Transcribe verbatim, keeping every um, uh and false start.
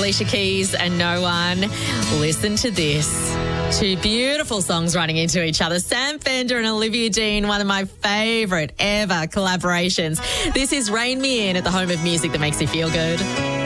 Alicia Keys and No One. Listen to this. Two beautiful songs running into each other. Sam Fender and Olivia Dean, one of my favourite ever collaborations. This is Rain Me In at the home of music that makes you feel good.